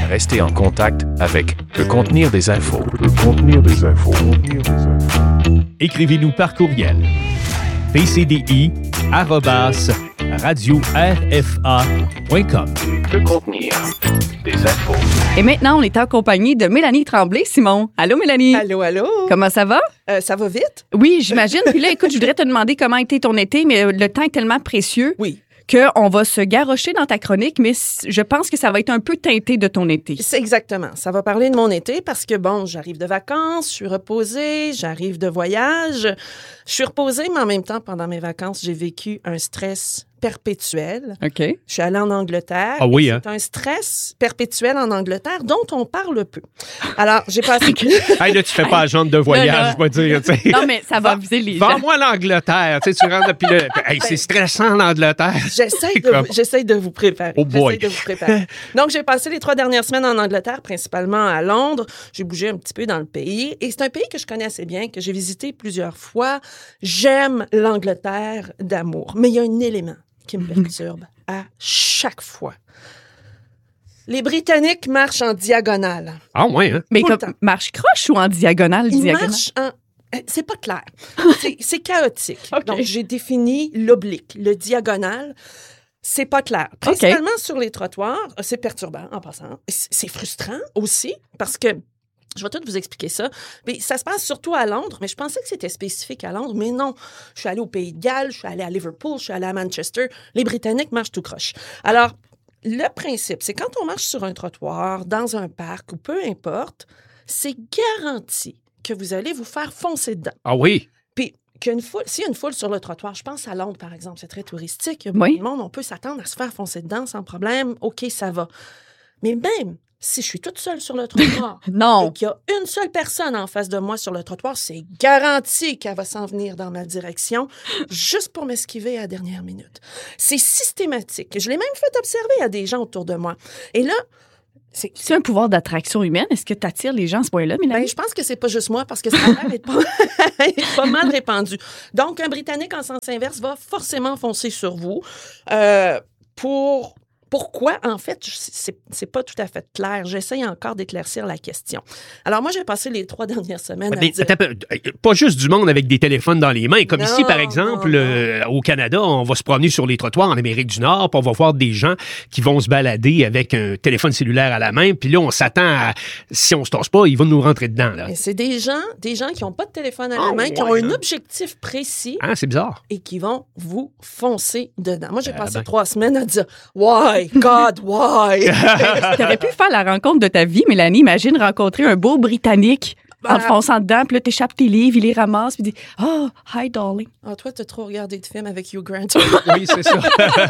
rester en contact avec le Contenir des infos. Écrivez-nous par courriel pcdi@radio-rfa.com. Le Contenir des infos. Et maintenant, on est en compagnie de Mélanie Tremblay, Simon. Allô, Mélanie? Allô, allô? Comment ça va? Ça va vite? Oui, j'imagine. Puis là, écoute, je voudrais te demander comment a été ton été, mais le temps est tellement précieux Oui. qu'on va se garrocher dans ta chronique, mais je pense que ça va être un peu teinté de ton été. C'est exactement. Ça va parler de mon été parce que, bon, j'arrive de vacances, je suis reposée, j'arrive de voyage. Je suis reposée, mais en même temps, pendant mes vacances, j'ai vécu un stress perpétuel. OK. Je suis allée en Angleterre. Ah oui, hein? C'est un stress perpétuel en Angleterre dont on parle peu. Alors, j'ai passé... Hey, là, tu fais pas agente de voyage, je vais dire. Tu sais. Non, mais ça va viser les gens. Vends-moi l'Angleterre. Tu sais, tu rentres, puis là, hey, c'est stressant, l'Angleterre. J'essaie de vous préparer. Oh boy. J'essaie de vous préparer. Donc, j'ai passé les 3 dernières semaines en Angleterre, principalement à Londres. J'ai bougé un petit peu dans le pays. Et c'est un pays que je connais assez bien, que j'ai visité plusieurs fois. J'aime l'Angleterre d'amour. Mais il y a un élément qui me perturbe à chaque fois. Les Britanniques marchent en diagonale. Ah, ouais, hein? Mais Tout le comme temps. marche croche ou en diagonale? Ils diagonale? marchent en... C'est pas clair. C'est chaotique. OK. Donc, j'ai défini l'oblique, le diagonal. C'est pas clair. Principalement sur les trottoirs, c'est perturbant en passant. C'est frustrant aussi parce que je vais tout vous expliquer ça. Mais ça se passe surtout à Londres, mais je pensais que c'était spécifique à Londres, mais non. Je suis allée au Pays de Galles, je suis allée à Liverpool, je suis allée à Manchester. Les Britanniques marchent tout croche. Alors, le principe, c'est quand on marche sur un trottoir, dans un parc ou peu importe, c'est garanti que vous allez vous faire foncer dedans. Ah oui. Puis, s'il y a une foule sur le trottoir, je pense à Londres, par exemple, c'est très touristique, il y a Oui. beaucoup de monde, on peut s'attendre à se faire foncer dedans sans problème. OK, ça va. Mais même si je suis toute seule sur le trottoir Non. et qu'il y a une seule personne en face de moi sur le trottoir, c'est garanti qu'elle va s'en venir dans ma direction juste pour m'esquiver à la dernière minute. C'est systématique. Je l'ai même fait observer à des gens autour de moi. Et là, C'est un pouvoir d'attraction humaine. Est-ce que tu attires les gens à ce point-là, Mélanie? ben, je pense que c'est pas juste moi parce que ça a l'air d'être pas mal répandu. Donc, un Britannique en sens inverse va forcément foncer sur vous Pourquoi? En fait, c'est pas tout à fait clair. J'essaye encore d'éclaircir la question. Alors, moi, j'ai passé les 3 dernières semaines à Mais, dire... attends, pas juste du monde avec des téléphones dans les mains. Comme Non, ici, par exemple, non. au Canada, on va se promener sur les trottoirs en Amérique du Nord, puis on va voir des gens qui vont se balader avec un téléphone cellulaire à la main, puis là, on s'attend à... Si on se tasse pas, ils vont nous rentrer dedans, là. Mais c'est des gens qui n'ont pas de téléphone à la main, qui ont un objectif précis Ah, c'est bizarre. et qui vont vous foncer dedans. Moi, j'ai passé ben. 3 semaines à dire « Why? God, why? » T'aurais pu faire la rencontre de ta vie, Mélanie. Imagine rencontrer un beau Britannique en te fonçant dedans, puis là, t'échappes tes livres, il les ramasse, puis il dit « Oh, hi, darling. Ah, toi, t'as trop regardé de films avec Hugh Grant. Oui, c'est ça. »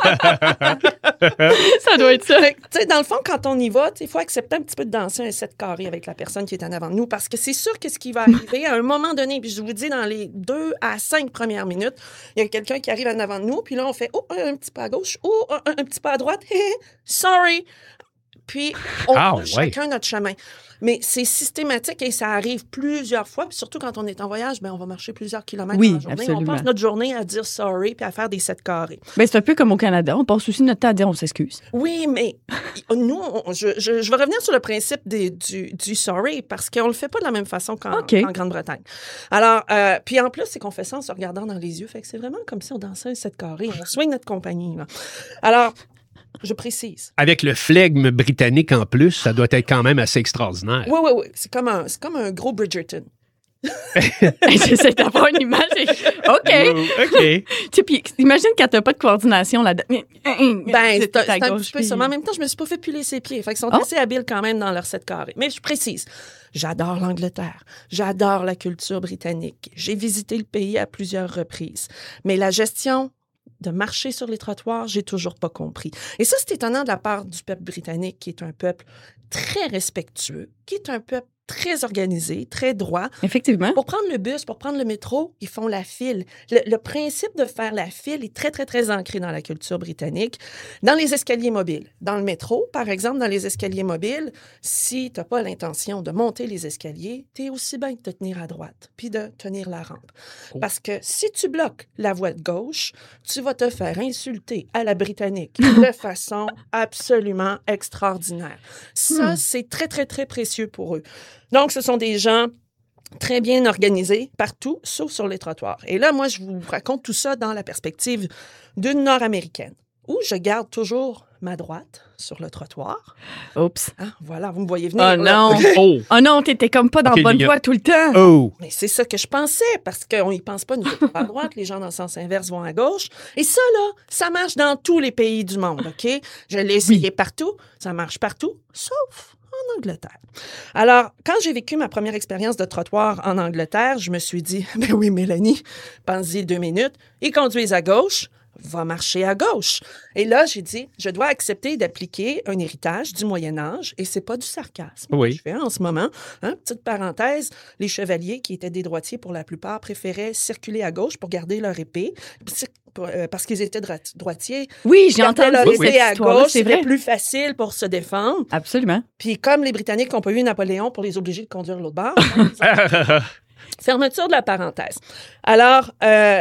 Ça doit être ça. Fait que, tu sais, dans le fond, quand on y va, il faut accepter un petit peu de danser un 7 carré avec la personne qui est en avant de nous parce que c'est sûr que ce qui va arriver à un moment donné, puis je vous dis, dans les 2 à 5 premières minutes, il y a quelqu'un qui arrive en avant de nous, puis là, on fait « Oh, un petit pas à gauche. Oh, un petit pas à droite. Sorry. » Puis, on prend chacun notre chemin. Mais c'est systématique et ça arrive plusieurs fois. Puis surtout quand on est en voyage, ben on va marcher plusieurs kilomètres Oui, dans la journée. absolument. On passe notre journée à dire sorry puis à faire des 7 carrés. Ben, c'est un peu comme au Canada. On passe aussi notre temps à dire on s'excuse. Oui, mais nous, je vais revenir sur le principe du sorry parce qu'on le fait pas de la même façon qu'en Grande-Bretagne. Alors, puis en plus, c'est qu'on fait ça en se regardant dans les yeux. Fait que c'est vraiment comme si on dansait un 7 carré. On soigne notre compagnie, là. Alors, je précise. Avec le flegme britannique en plus, ça doit être quand même assez extraordinaire. Oui. C'est comme un gros Bridgerton. J'essaie d'avoir une image. OK. OK. Tu sais, puis imagine quand t'as pas de coordination là-dedans. Ben, c'est un gauche, petit peu ça. Mais en même temps, je me suis pas fait piler ses pieds. Fait qu'ils sont assez habiles quand même dans leur 7 carrés. Mais je précise, j'adore l'Angleterre. J'adore la culture britannique. J'ai visité le pays à plusieurs reprises. Mais la gestion de marcher sur les trottoirs, j'ai toujours pas compris. Et ça, c'est étonnant de la part du peuple britannique, qui est un peuple très respectueux, qui est un peuple très organisés, très droits. Effectivement. Pour prendre le bus, pour prendre le métro, ils font la file. Le principe de faire la file est très, très, très ancré dans la culture britannique. Dans les escaliers mobiles, dans le métro, par exemple, dans les escaliers mobiles, si tu n'as pas l'intention de monter les escaliers, tu es aussi bien de te tenir à droite puis de tenir la rampe. Parce que si tu bloques la voie de gauche, tu vas te faire insulter à la britannique de façon absolument extraordinaire. Ça, c'est très, très, très précieux pour eux. Donc, ce sont des gens très bien organisés partout, sauf sur les trottoirs. Et là, moi, je vous raconte tout ça dans la perspective d'une Nord-américaine, où je garde toujours ma droite sur le trottoir. Oups. Ah, voilà, vous me voyez venir. Oh non. Oh non, t'étais comme pas dans la bonne voie tout le temps. Oh! Mais c'est ça que je pensais, parce qu'on n'y pense pas, nous autres, à droite, les gens dans le sens inverse vont à gauche. Et ça, là, ça marche dans tous les pays du monde, OK? Je l'ai essayé partout, ça marche partout, sauf en Angleterre. Alors, quand j'ai vécu ma première expérience de trottoir en Angleterre, je me suis dit, ben oui, Mélanie, pense-y 2 minutes, ils conduisent à gauche, va marcher à gauche. Et là, j'ai dit, je dois accepter d'appliquer un héritage du Moyen Âge, et c'est pas du sarcasme. Oui. Je fais en ce moment, petite parenthèse, les chevaliers qui étaient des droitiers pour la plupart préféraient circuler à gauche pour garder leur épée, parce qu'ils étaient droitiers. Oui, j'ai entendu leur cette épée à histoire-là, gauche, c'est c'était vrai. plus facile pour se défendre. Absolument. Puis comme les Britanniques n'ont pas eu Napoléon pour les obliger de conduire l'autre bord, fermeture de la parenthèse. Alors,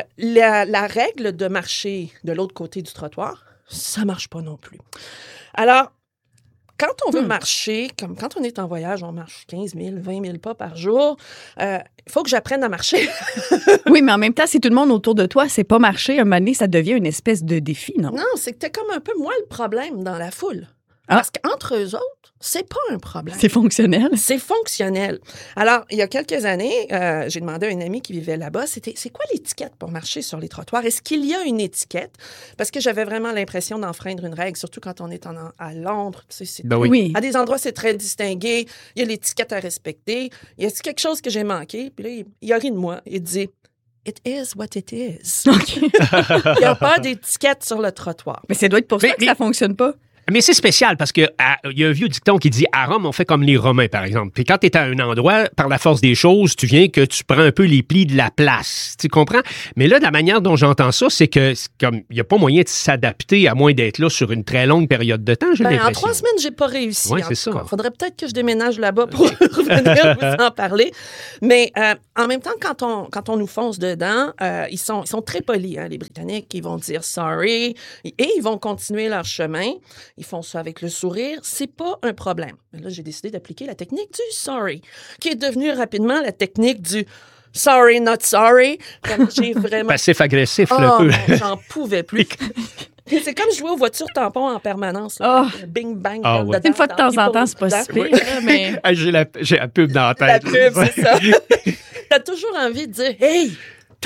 la règle de marcher de l'autre côté du trottoir, ça marche pas non plus. Alors, quand on veut marcher, comme quand on est en voyage, on marche 15 000, 20 000 pas par jour, il faut que j'apprenne à marcher. Oui, mais en même temps, si tout le monde autour de toi sait pas marcher, un moment donné, ça devient une espèce de défi, non? Non, c'est que t'es comme un peu moi le problème dans la foule. Ah. Parce qu'entre eux autres, c'est pas un problème. C'est fonctionnel. C'est fonctionnel. Alors, il y a quelques années, j'ai demandé à une amie qui vivait là-bas, c'est quoi l'étiquette pour marcher sur les trottoirs? Est-ce qu'il y a une étiquette? Parce que j'avais vraiment l'impression d'enfreindre une règle, surtout quand on est à Londres. Tu sais, Ben oui. Oui. à des endroits, c'est très distingué. Il y a l'étiquette à respecter. Y a quelque chose que j'ai manqué? Puis là, il a ri de moi. Il dit... It is what it is. OK. Il n'y a pas d'étiquette sur le trottoir. Mais ça doit être pour ça que ça fonctionne pas. Mais c'est spécial parce que il y a un vieux dicton qui dit à Rome, on fait comme les Romains, par exemple. Puis quand tu es à un endroit, par la force des choses, tu viens que tu prends un peu les plis de la place. Tu comprends? Mais là, la manière dont j'entends ça, c'est que comme il n'y a pas moyen de s'adapter à moins d'être là sur une très longue période de temps, j'ai En l'impression. 3 semaines, j'ai pas réussi. Oui, en c'est tout ça. cas. Faudrait peut-être que je déménage là-bas pour revenir vous en parler. Mais en même temps, quand on nous fonce dedans, ils sont très polis, hein, les Britanniques. Ils vont dire sorry et ils vont continuer leur chemin. Ils font ça avec le sourire. C'est pas un problème. Mais là, j'ai décidé d'appliquer la technique du sorry, qui est devenue rapidement la technique du sorry, not sorry. Comme j'ai vraiment... Passif-agressif, un peu. non, j'en pouvais plus. C'est comme jouer aux voitures tampons en permanence. là. Bing, bang. Ah, ouais. Une fois de temps en temps, c'est pas si pire, là, mais... J'ai la pub dans la La tête. pub, c'est ça. T'as toujours envie de dire « Hey, toast-toi! »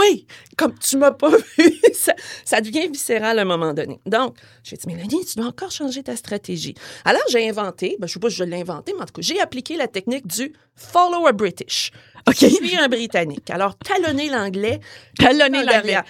Comme tu m'as pas vu. Ça devient viscéral à un moment donné. Donc, j'ai dit « Mélanie, tu dois encore changer ta stratégie. » Alors, j'ai inventé, je sais pas si je l'ai inventé, mais en tout cas, j'ai appliqué la technique du « follow a British ». OK. Je suis un Britannique. Alors, talonner l'anglais. Talonner l'anglais. derrière.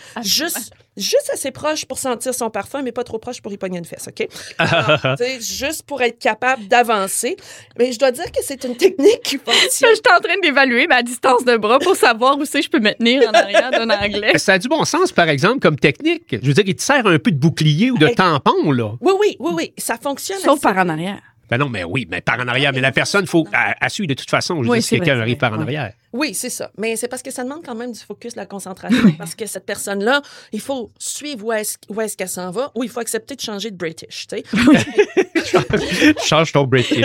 Juste assez proche pour sentir son parfum, mais pas trop proche pour y pogner une fesse, OK? Alors, tu sais, juste pour être capable d'avancer. Mais je dois dire que c'est une technique qui fonctionne. Je suis en train d'évaluer ma distance de bras pour savoir où c'est que je peux me tenir en arrière d'un anglais. Ça a du bon sens, par exemple, comme technique. Je veux dire, il te sert un peu de bouclier ou de tampon, là. Oui, ça fonctionne. Sauf assez par en arrière. Ben non, mais oui, mais par en arrière. Mais la personne, faut suit de toute façon. Je veux Oui, dire, si c'est quelqu'un vrai, arrive c'est par en vrai. arrière. Oui, c'est ça. Mais c'est parce que ça demande quand même du focus, de la concentration. Parce que cette personne-là, il faut suivre où est-ce qu'elle s'en va, ou il faut accepter de changer de British, tu sais. Change ton British.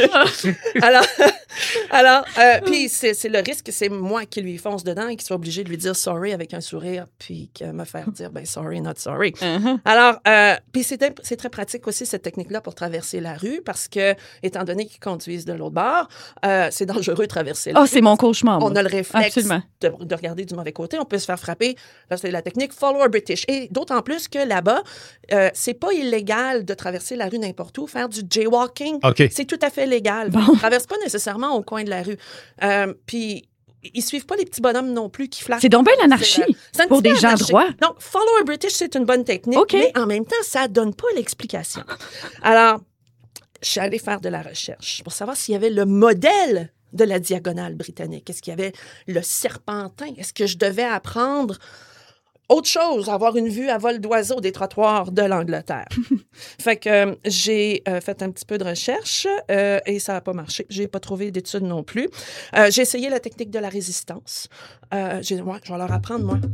Alors, puis c'est le risque, c'est moi qui lui fonce dedans et qui soit obligé de lui dire sorry avec un sourire, puis que me faire dire ben sorry, not sorry. Uh-huh. Alors, puis c'est très pratique aussi cette technique-là pour traverser la rue parce que étant donné qu'ils conduisent de l'autre bord, c'est dangereux de traverser la rue. C'est mon cauchemar. On a le réflexe Absolument. de regarder du mauvais côté. On peut se faire frapper. Là, c'est la technique follow a British. Et d'autant plus que là-bas, c'est pas illégal de traverser la rue n'importe où. Faire du jaywalking, OK. c'est tout à fait légal. Bon. On ne traverse pas nécessairement au coin de la rue. Puis, ils suivent pas les petits bonhommes non plus qui flashent. C'est donc bien l'anarchie C'est un pour petit peu des gens anarchique. droits. Donc, follow a British, c'est une bonne technique, OK. mais en même temps, ça donne pas l'explication. Alors, je suis allée faire de la recherche pour savoir s'il y avait le modèle de la diagonale britannique? Est-ce qu'il y avait le serpentin? Est-ce que je devais apprendre autre chose, avoir une vue à vol d'oiseau des trottoirs de l'Angleterre? Fait que j'ai fait un petit peu de recherche et ça n'a pas marché. J'ai pas trouvé d'études non plus. J'ai essayé la technique de la résistance. Je vais leur apprendre, moi.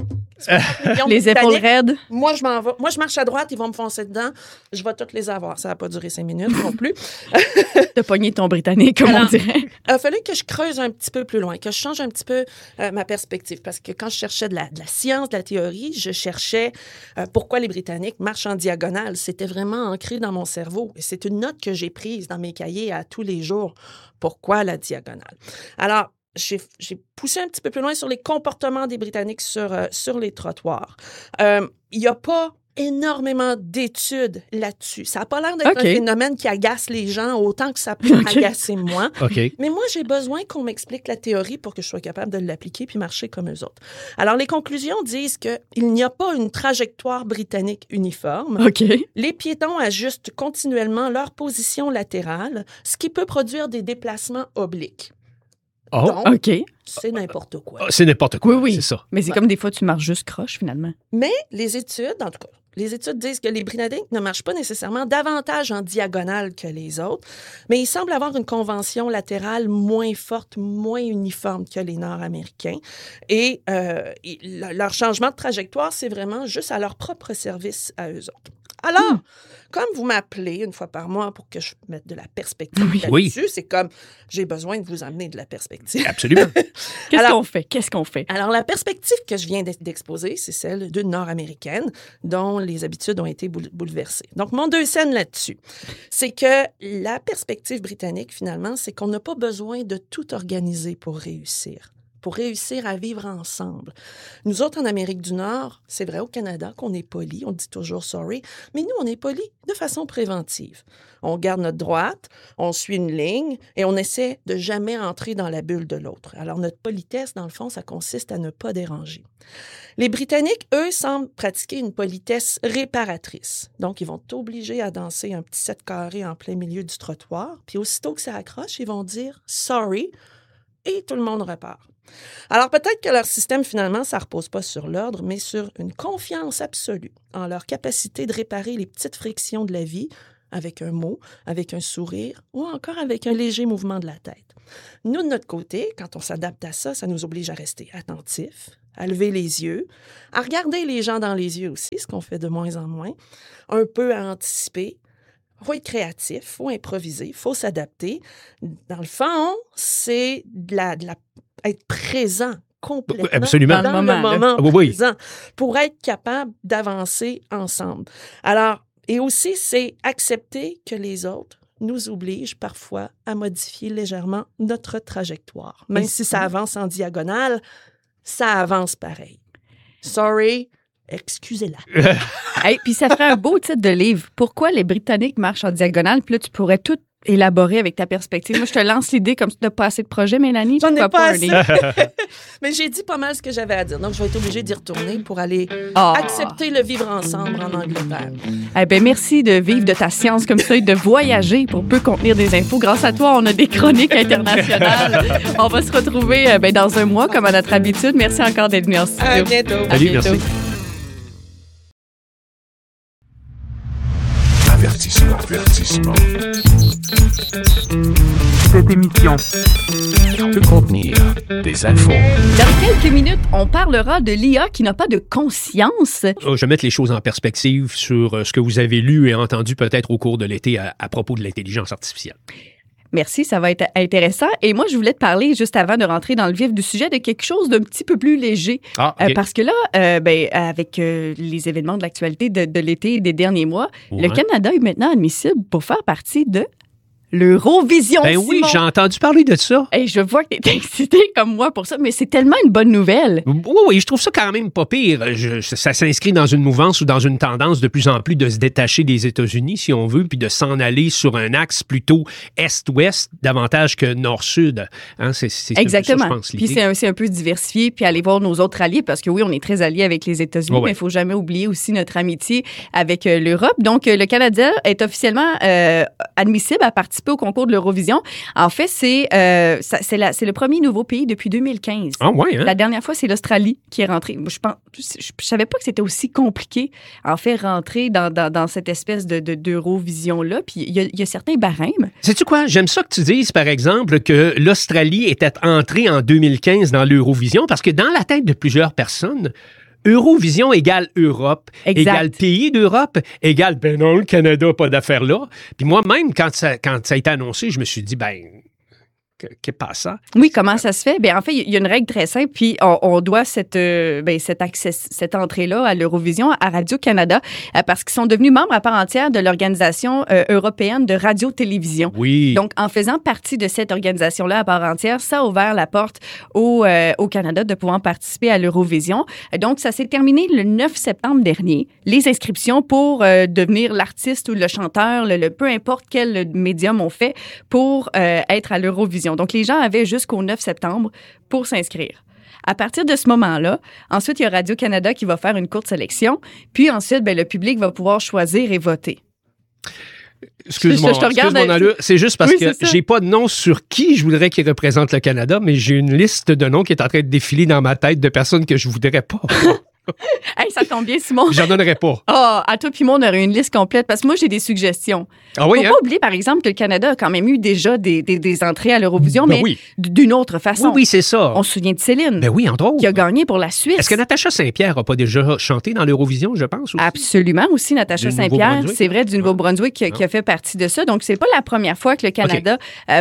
Les épaules raides. Moi, je m'en vais. Moi, je marche à droite, ils vont me foncer dedans. Je vais toutes les avoir. Ça n'a pas duré 5 minutes non plus. T'as pogné ton britannique, comme on dirait. Il a fallu que je creuse un petit peu plus loin, que je change un petit peu ma perspective. Parce que quand je cherchais de la science, de la théorie, je cherchais pourquoi les Britanniques marchent en diagonale. C'était vraiment ancré dans mon cerveau. Et c'est une note que j'ai prise dans mes cahiers à tous les jours. Pourquoi la diagonale? Alors, j'ai poussé un petit peu plus loin sur les comportements des Britanniques sur les trottoirs. Il n'y a pas énormément d'études là-dessus. Ça n'a pas l'air d'être un phénomène qui agace les gens autant que ça peut agacer moi. Mais moi, j'ai besoin qu'on m'explique la théorie pour que je sois capable de l'appliquer puis marcher comme eux autres. Alors, les conclusions disent qu'il n'y a pas une trajectoire britannique uniforme. Les piétons ajustent continuellement leur position latérale, ce qui peut produire des déplacements obliques. Donc, c'est n'importe quoi. C'est n'importe quoi, oui. C'est ça. Mais c'est comme des fois, tu marches juste croche, finalement. Mais les études, en tout cas, les études disent que les Britanniques ne marchent pas nécessairement davantage en diagonale que les autres, mais ils semblent avoir une convention latérale moins forte, moins uniforme que les Nord-Américains. Et leur changement de trajectoire, c'est vraiment juste à leur propre service à eux autres. Alors, comme vous m'appelez une fois par mois pour que je mette de la perspective là-dessus, c'est comme j'ai besoin de vous amener de la perspective. Absolument. Qu'est-ce qu'on fait? Alors, la perspective que je viens d'exposer, c'est celle d'une Nord-Américaine dont les habitudes ont été bouleversées. Donc, mon 2 cents là-dessus, c'est que la perspective britannique, finalement, c'est qu'on n'a pas besoin de tout organiser pour réussir à vivre ensemble. Nous autres, en Amérique du Nord, c'est vrai au Canada qu'on est poli, on dit toujours « sorry », mais nous, on est poli de façon préventive. On garde notre droite, on suit une ligne et on essaie de jamais entrer dans la bulle de l'autre. Alors, notre politesse, dans le fond, ça consiste à ne pas déranger. Les Britanniques, eux, semblent pratiquer une politesse réparatrice. Donc, ils vont t'obliger à danser un petit 7 carré en plein milieu du trottoir, puis aussitôt que ça accroche, ils vont dire « sorry » et tout le monde repart. Alors, peut-être que leur système, finalement, ça ne repose pas sur l'ordre, mais sur une confiance absolue en leur capacité de réparer les petites frictions de la vie avec un mot, avec un sourire ou encore avec un léger mouvement de la tête. Nous, de notre côté, quand on s'adapte à ça, ça nous oblige à rester attentifs, à lever les yeux, à regarder les gens dans les yeux aussi, ce qu'on fait de moins en moins, un peu à anticiper. Il faut être créatif, il faut improviser, il faut s'adapter. Dans le fond, c'est être présent complètement Absolument. dans le moment présent pour être capable d'avancer ensemble. Alors, et aussi, c'est accepter que les autres nous obligent parfois à modifier légèrement notre trajectoire. Même si ça avance en diagonale, ça avance pareil. Sorry, excusez-la. Puis ça ferait un beau titre de livre. Pourquoi les Britanniques marchent en diagonale? Puis là, tu pourrais tout élaborer avec ta perspective. Moi, je te lance l'idée comme tu n'as pas assez de projets, Mélanie. J'en ai pas assez. Mais j'ai dit pas mal ce que j'avais à dire. Donc, je vais être obligée d'y retourner pour aller accepter le vivre ensemble en Angleterre. Eh bien, merci de vivre de ta science comme ça et de voyager pour peu contenir des infos. Grâce à toi, on a des chroniques internationales. On va se retrouver dans un mois, comme à notre habitude. Merci encore d'être venu en studio. À bientôt. Salut, merci. Avertissement. Cette émission peut contenir des infos. Dans quelques minutes, on parlera de l'IA qui n'a pas de conscience. Je vais mettre les choses en perspective sur ce que vous avez lu et entendu peut-être au cours de l'été à propos de l'intelligence artificielle. Merci, ça va être intéressant. Et moi, je voulais te parler, juste avant de rentrer dans le vif du sujet, de quelque chose d'un petit peu plus léger. Parce que là, avec les événements de l'actualité de l'été et des derniers mois, le Canada est maintenant admissible pour faire partie de l'Eurovision. Ben oui, j'ai entendu parler de ça. Et je vois que tu es excité comme moi pour ça, mais c'est tellement une bonne nouvelle. Oui, je trouve ça quand même pas pire. Ça s'inscrit dans une mouvance ou dans une tendance de plus en plus de se détacher des États-Unis, si on veut, puis de s'en aller sur un axe plutôt est-ouest, davantage que nord-sud. Hein, c'est exactement. Ça, je pense, puis c'est un peu diversifié, puis aller voir nos autres alliés, parce que oui, on est très alliés avec les États-Unis, mais il ne faut jamais oublier aussi notre amitié avec l'Europe. Donc, le Canada est officiellement admissible à participer participer au concours de l'Eurovision. En fait, c'est le premier nouveau pays depuis 2015. Ah ouais, hein? La dernière fois, c'est l'Australie qui est rentrée. Je savais pas que c'était aussi compliqué, en fait, rentrer dans cette espèce d'Eurovision-là. Puis il y a certains barèmes. Sais-tu quoi? J'aime ça que tu dises, par exemple, que l'Australie était entrée en 2015 dans l'Eurovision parce que dans la tête de plusieurs personnes, Eurovision égale Europe, égale pays d'Europe, égale, ben non, le Canada n'a pas d'affaires là. Puis moi-même, quand ça a été annoncé, je me suis dit, qu'est-ce que ça? Oui, comment ça se fait? Bien, en fait, il y a une règle très simple, puis on doit cette entrée-là à l'Eurovision à Radio-Canada parce qu'ils sont devenus membres à part entière de l'Organisation européenne de radio-télévision. Oui. Donc, en faisant partie de cette organisation-là à part entière, ça a ouvert la porte au Canada de pouvoir participer à l'Eurovision. Donc, ça s'est terminé le 9 septembre dernier. Les inscriptions pour devenir l'artiste ou le chanteur, peu importe quel médium on fait, pour être à l'Eurovision. Donc, les gens avaient jusqu'au 9 septembre pour s'inscrire. À partir de ce moment-là, ensuite, il y a Radio-Canada qui va faire une courte sélection. Puis ensuite, le public va pouvoir choisir et voter. Excuse-moi, c'est juste parce que j'ai pas de nom sur qui je voudrais qu'il représente le Canada, mais j'ai une liste de noms qui est en train de défiler dans ma tête de personnes que je voudrais pas. Hey, ça tombe bien, Simon. J'en donnerais pas. À toi puis moi, on aurait une liste complète parce que moi, j'ai des suggestions. Ah oui, Faut pas oublier, par exemple, que le Canada a quand même eu déjà des entrées à l'Eurovision, mais d'une autre façon. Oui, c'est ça. On se souvient de Céline. Ben oui, entre autres. Qui a gagné pour la Suisse. Est-ce que Natacha Saint-Pierre n'a pas déjà chanté dans l'Eurovision, je pense? Aussi? Absolument, aussi Natacha Saint-Pierre. C'est vrai, du Nouveau-Brunswick qui a fait partie de ça. Donc, c'est pas la première fois que le Canada...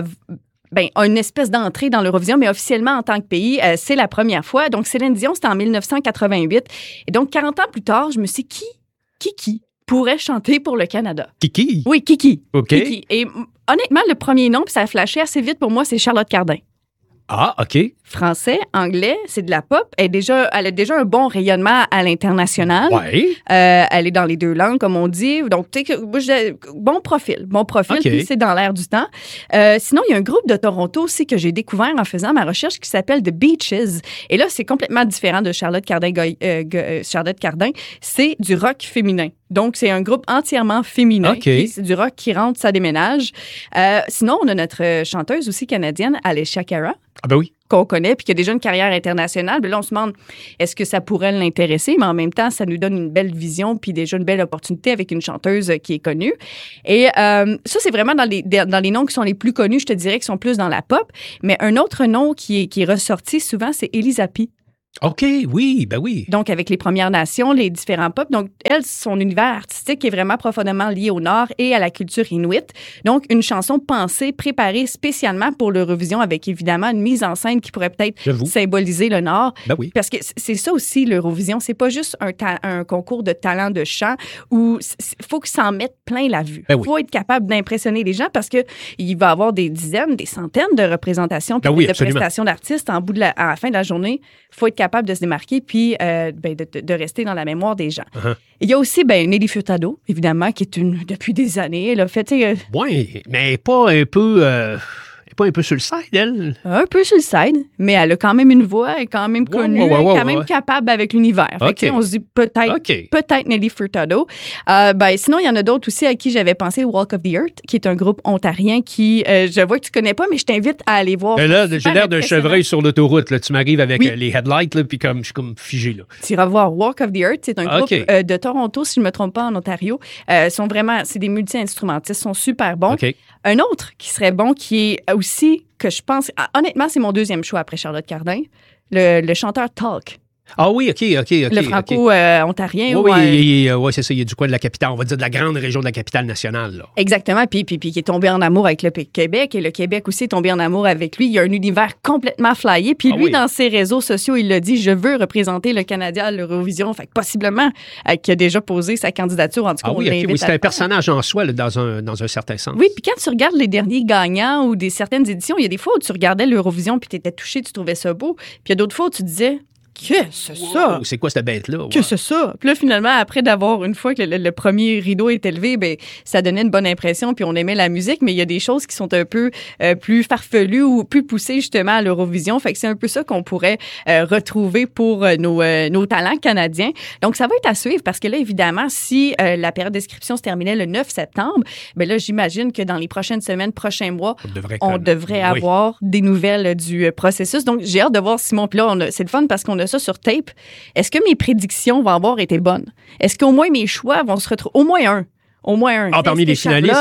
a une espèce d'entrée dans l'Eurovision, mais officiellement en tant que pays, c'est la première fois. Donc, Céline Dion, c'était en 1988. Et donc, 40 ans plus tard, je me suis dit, qui pourrait chanter pour le Canada? Kiki? Oui, Kiki. OK. Kiki. Et honnêtement, le premier nom, puis ça a flashé assez vite pour moi, c'est Charlotte Cardin. Ah, OK. Français, anglais, c'est de la pop. Elle a déjà un bon rayonnement à l'international. Oui. Elle est dans les deux langues, comme on dit. Donc, bon profil. Okay. Puis c'est dans l'air du temps. Sinon, il y a un groupe de Toronto aussi que j'ai découvert en faisant ma recherche qui s'appelle The Beaches. Et là, c'est complètement différent de Charlotte Cardin. C'est du rock féminin. Donc, c'est un groupe entièrement féminin. Okay. C'est du rock qui rentre, ça déménage. Sinon, on a notre chanteuse aussi canadienne, Alessia Cara. Ah ben oui. Qu'on connaît, puis qui a déjà une carrière internationale. Puis là, on se demande, est-ce que ça pourrait l'intéresser? Mais en même temps, ça nous donne une belle vision, puis déjà une belle opportunité avec une chanteuse qui est connue. Et ça, c'est vraiment dans les noms qui sont les plus connus, je te dirais, qui sont plus dans la pop. Mais un autre nom qui est ressorti souvent, c'est Elisa P. OK, oui, ben oui. Donc, avec les Premières Nations, les différents peuples. Donc, elle, son univers artistique est vraiment profondément lié au Nord et à la culture inuit. Donc, une chanson pensée, préparée spécialement pour l'Eurovision avec, évidemment, une mise en scène qui pourrait peut-être symboliser le Nord. Ben oui. Parce que c'est ça aussi, l'Eurovision. C'est pas juste un concours de talent de chant où il faut que ça en mette plein la vue. Ben oui. Il faut être capable d'impressionner les gens parce qu'il va y avoir des dizaines, des centaines de représentations puis de prestations d'artistes à la fin de la journée. Il faut être capable de se démarquer puis de rester dans la mémoire des gens. Uh-huh. Il y a aussi Nelly Furtado, évidemment, qui est depuis des années. Elle a fait... Oui, mais pas un peu... Pas un peu sur le side, elle? Un peu sur le side, mais elle a quand même une voix, elle est quand même connue, elle est quand même capable avec l'univers. Fait on se dit peut-être Nelly Furtado. Sinon, il y en a d'autres aussi à qui j'avais pensé, Walk of the Earth, qui est un groupe ontarien qui, je vois que tu connais pas, mais je t'invite à aller voir. Là, j'ai l'air d'un chevreuil sur l'autoroute. Là. Tu m'arrives avec les headlights, là, puis je suis comme figé. Tu iras voir Walk of the Earth, c'est un groupe de Toronto, si je ne me trompe pas, en Ontario. C'est des multi-instrumentistes, sont super bons. Un autre qui serait bon, qui est aussi, que je pense, honnêtement, c'est mon deuxième choix après Charlotte Cardin, le chanteur Talk. Ah oui, OK. Le franco-ontarien. Oui, c'est ça. Il y a du coin de la capitale. On va dire de la grande région de la capitale nationale. Là. Exactement. Puis qui est tombé en amour avec le Québec. Et le Québec aussi est tombé en amour avec lui. Il y a un univers complètement flyé. Puis lui, dans ses réseaux sociaux, il l'a dit, je veux représenter le Canada à l'Eurovision. Fait que possiblement qu'il a déjà posé sa candidature. En tout cas, c'est un personnage en soi, là, dans un certain sens. Oui, puis quand tu regardes les derniers gagnants ou certaines éditions, il y a des fois où tu regardais l'Eurovision puis tu étais touché, tu trouvais ça beau. Puis il y a d'autres fois où tu disais... que c'est ça? C'est quoi cette bête-là? Que c'est ça? Puis là, finalement, après d'avoir, une fois que le premier rideau est élevé, ben, ça donnait une bonne impression, puis on aimait la musique, mais il y a des choses qui sont un peu plus farfelues ou plus poussées justement à l'Eurovision. Fait que c'est un peu ça qu'on pourrait retrouver pour nos talents canadiens. Donc, ça va être à suivre parce que là, évidemment, si la période d'inscription se terminait le 9 septembre, ben là, j'imagine que dans les prochaines semaines, prochains mois, on devrait avoir des nouvelles du processus. Donc, j'ai hâte de voir, Simon. Puis là, c'est le fun parce qu'on a ça sur tape. Est-ce que mes prédictions vont avoir été bonnes? Est-ce qu'au moins mes choix vont se retrouver? Au moins un. Parmi les finalistes?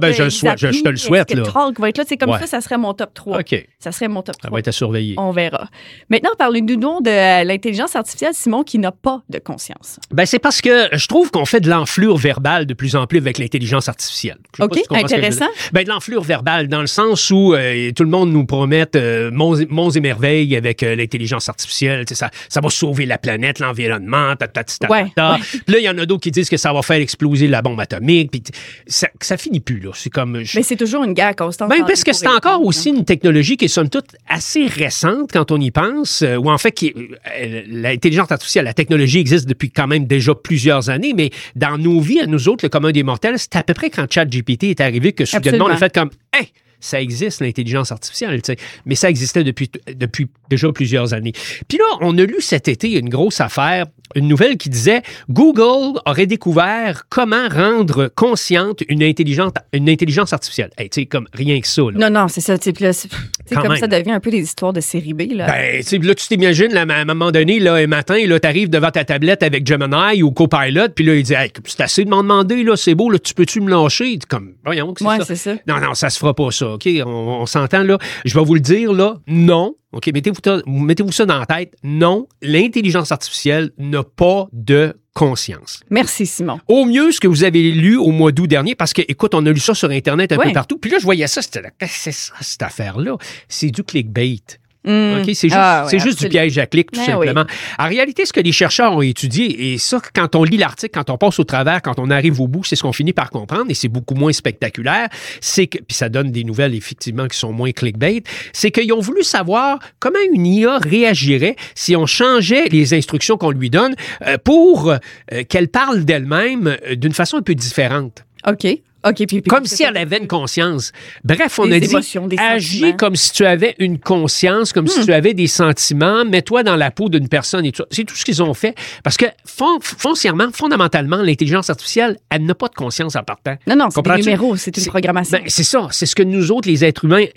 Je te le souhaite. Là. Charles va être là. Comme ça serait mon top 3. OK. Ça serait mon top 3. Ça va être à surveiller. On verra. Maintenant, parlez-nous donc de l'intelligence artificielle, Simon, qui n'a pas de conscience. Ben, c'est parce que je trouve qu'on fait de l'enflure verbale de plus en plus avec l'intelligence artificielle. OK, intéressant. De l'enflure verbale dans le sens où tout le monde nous promet monts et merveilles avec l'intelligence artificielle. Ça va sauver la planète, l'environnement, Ouais. Puis là, il y en a d'autres qui disent que ça va faire exploser la bombe atomique. Puis ça finit plus, là. C'est comme... Mais c'est toujours une guerre constante. Ben, parce que c'est encore aussi une technologie qui est, somme toute, assez récente quand on y pense, ou en fait, l'intelligence artificielle, la technologie existe depuis quand même déjà plusieurs années, mais dans nos vies, à nous autres, le commun des mortels, c'est à peu près quand ChatGPT est arrivé que soudainement, on a fait comme... Hey! Ça existe, l'intelligence artificielle, tu sais. Mais ça existait depuis déjà plusieurs années. Puis là, on a lu cet été une grosse affaire, une nouvelle qui disait Google aurait découvert comment rendre consciente une intelligence artificielle. Hey, tu sais, comme rien que ça. Là. Non, c'est ça. C'est comme même. Ça devient un peu des histoires de série B. Là, là tu t'imagines, là, à un moment donné, là, un matin, tu arrives devant ta tablette avec Gemini ou Copilot, puis là, il dit hey, c'est assez de m'en demander, là, c'est beau, là, tu me lâcher? Comme, voyons, c'est ça. C'est ça. Non, ça se fera pas, ça. OK, on s'entend, là. Je vais vous le dire, là. Non. OK, mettez-vous ça dans la tête. Non, l'intelligence artificielle n'a pas de conscience. Merci, Simon. Au mieux, ce que vous avez lu au mois d'août dernier, parce que, écoute, on a lu ça sur Internet un peu partout. Puis là, je voyais ça, c'est ça, cette affaire-là. C'est du clickbait. Okay, c'est juste du piège à clic, tout simplement. Oui. En réalité, ce que les chercheurs ont étudié, et ça, quand on lit l'article, quand on passe au travers, quand on arrive au bout, c'est ce qu'on finit par comprendre, et c'est beaucoup moins spectaculaire, c'est que, puis ça donne des nouvelles, effectivement, qui sont moins clickbait, c'est qu'ils ont voulu savoir comment une IA réagirait si on changeait les instructions qu'on lui donne pour qu'elle parle d'elle-même d'une façon un peu différente. OK. Puis, comme si elle avait une conscience. Bref, on a dit, agis comme si tu avais une conscience, comme si tu avais des sentiments, mets-toi dans la peau d'une personne et tout ça. C'est tout ce qu'ils ont fait. Parce que, fondamentalement, l'intelligence artificielle, elle n'a pas de conscience en partant. Non, c'est des numéros, c'est une programmation. Ben, c'est ça, c'est ce que nous autres, les êtres humains,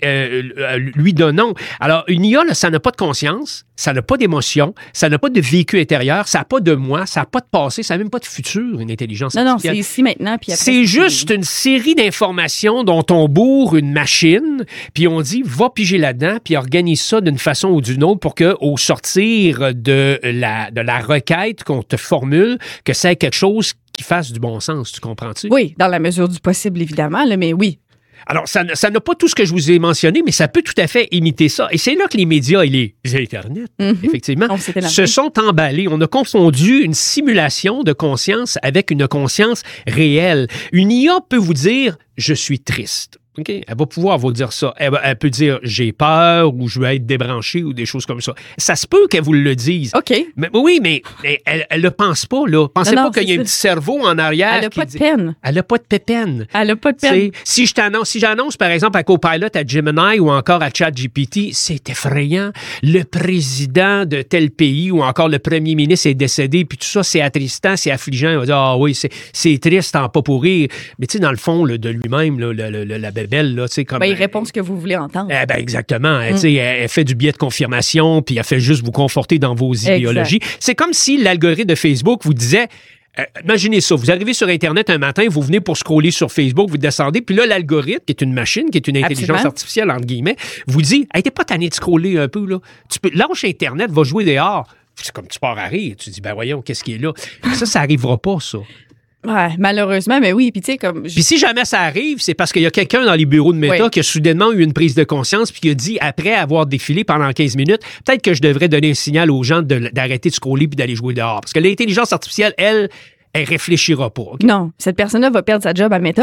lui donnons. Alors, une IA, là, ça n'a pas de conscience, ça n'a pas d'émotion, ça n'a pas de vécu intérieur, ça n'a pas de moi, ça n'a pas de passé, ça n'a même pas de futur, une intelligence artificielle. Non, c'est ici, maintenant, puis après. C'est juste une série d'informations dont on bourre une machine, puis on dit, va piger là-dedans, puis organise ça d'une façon ou d'une autre pour que, au sortir de la requête qu'on te formule, que ça ait quelque chose qui fasse du bon sens. Tu comprends-tu? Oui, dans la mesure du possible, évidemment, là, mais oui. Alors, ça n'a pas tout ce que je vous ai mentionné, mais ça peut tout à fait imiter ça. Et c'est là que les médias et les Internet, effectivement, se sont emballés. On a confondu une simulation de conscience avec une conscience réelle. Une IA peut vous dire « je suis triste ». Okay? Elle va pouvoir vous dire ça. Elle peut dire « j'ai peur » ou « je veux être débranché » ou des choses comme ça. Ça se peut qu'elle vous le dise. OK. Mais, oui, mais elle ne pense pas, là. Pensez pas qu'il y a un petit cerveau en arrière. Elle n'a pas de peine. Elle n'a pas de pépine. Elle n'a pas de peine. Si j'annonce, par exemple, à Copilot, à Gemini ou encore à ChatGPT, c'est effrayant. Le président de tel pays ou encore le premier ministre est décédé, puis tout ça, c'est attristant, c'est affligeant. Il va dire « ah oui, c'est triste, en pas pour rire ». Mais tu sais, dans le fond, là, de lui-même, là, la belle, là, comme, il répond ce que vous voulez entendre. Exactement. Elle fait du biais de confirmation, puis elle fait juste vous conforter dans vos idéologies. C'est comme si l'algorithme de Facebook vous disait... imaginez ça, vous arrivez sur Internet un matin, vous venez pour scroller sur Facebook, vous descendez, puis là, l'algorithme, qui est une machine, qui est une intelligence artificielle, entre guillemets, vous dit « Hey, t'es pas tanné de scroller un peu, là? Lâche Internet, va jouer dehors. » C'est comme tu pars à rire. Tu dis « Ben voyons, qu'est-ce qui est là? » Ça arrivera pas, ça. Ouais, malheureusement, mais oui. Puis tu sais, comme. Puis si jamais ça arrive, c'est parce qu'il y a quelqu'un dans les bureaux de Meta qui a soudainement eu une prise de conscience puis qui a dit, après avoir défilé pendant 15 minutes, peut-être que je devrais donner un signal aux gens d'arrêter de scroller puis d'aller jouer dehors. Parce que l'intelligence artificielle, elle réfléchira pas. Okay? Non. Cette personne-là va perdre sa job à Meta?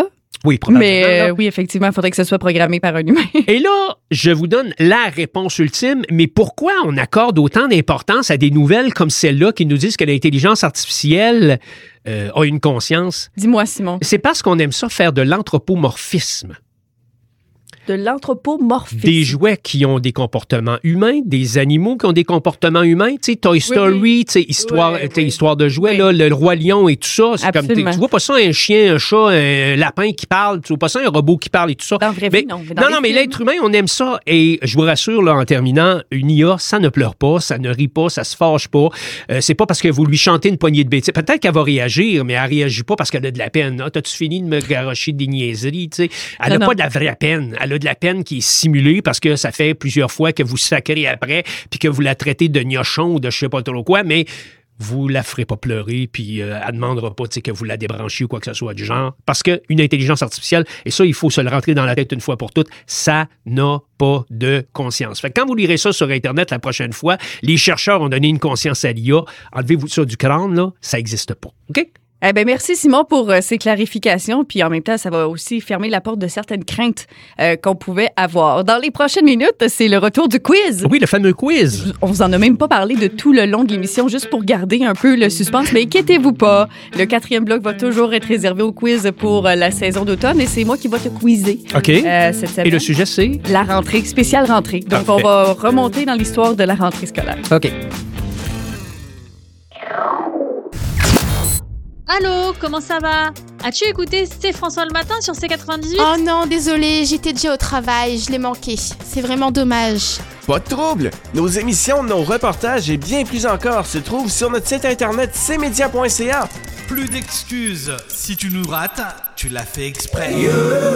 Oui, probablement. Mais oui, effectivement, il faudrait que ce soit programmé par un humain. Et là, je vous donne la réponse ultime, mais pourquoi on accorde autant d'importance à des nouvelles comme celle-là qui nous disent que l'intelligence artificielle a une conscience? Dis-moi, Simon. C'est parce qu'on aime ça faire de l'anthropomorphisme. De l'anthropomorphisme. Des jouets qui ont des comportements humains, des animaux qui ont des comportements humains. Tu sais, Toy Story, tu sais, histoire de jouets, là, le Roi Lion et tout ça. C'est comme, tu vois pas ça un chien, un chat, un lapin qui parle. Tu vois pas ça un robot qui parle et tout ça. Dans le vrai vie, non. Mais l'être humain, on aime ça. Et je vous rassure, là, en terminant, une IA, ça ne pleure pas, ça ne rit pas, ça se fâche pas. C'est pas parce que vous lui chantez une poignée de bêtises. Peut-être qu'elle va réagir, mais elle réagit pas parce qu'elle a de la peine. Ah, t'as-tu fini de me garocher des niaiseries? Tu sais? Elle n'a pas de la vraie peine. Elle a de la peine qui est simulée parce que ça fait plusieurs fois que vous sacrez après puis que vous la traitez de gnochon ou de je sais pas trop quoi, mais vous la ferez pas pleurer puis elle ne demandera pas que vous la débranciez ou quoi que ce soit du genre. Parce qu'une intelligence artificielle, et ça, il faut se le rentrer dans la tête une fois pour toutes, ça n'a pas de conscience. Fait que quand vous lirez ça sur Internet la prochaine fois, les chercheurs ont donné une conscience à l'IA. Enlevez-vous ça du crâne, là, ça n'existe pas. OK? Eh bien, merci Simon pour ces clarifications. Puis en même temps, ça va aussi fermer la porte de certaines craintes qu'on pouvait avoir. Dans les prochaines minutes, c'est le retour du quiz. Oui, le fameux quiz. On vous en a même pas parlé de tout le long de l'émission, juste pour garder un peu le suspense. Mais inquiétez-vous pas, le 4e bloc va toujours être réservé au quiz pour la saison d'automne. Et c'est moi qui va te quizer. OK. Cette semaine. Et le sujet, c'est? La rentrée, spéciale rentrée. Donc, on va remonter dans l'histoire de la rentrée scolaire. OK. Allô, comment ça va? As-tu écouté C'est François le matin sur C98? Oh non, désolé, j'étais déjà au travail, je l'ai manqué. C'est vraiment dommage. Pas de trouble! Nos émissions, nos reportages et bien plus encore se trouvent sur notre site internet cmedia.ca. Plus d'excuses. Si tu nous rates, tu l'as fait exprès.